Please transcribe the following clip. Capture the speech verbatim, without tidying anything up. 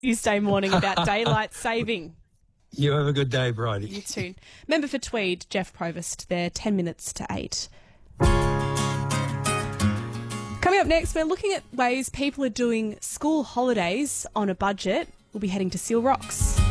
Tuesday morning about daylight saving. You have a good day, Bridie. You too. Member for Tweed, Jeff Provost, there, ten minutes to eight. Coming up next, we're looking at ways people are doing school holidays on a budget. We'll be heading to Seal Rocks.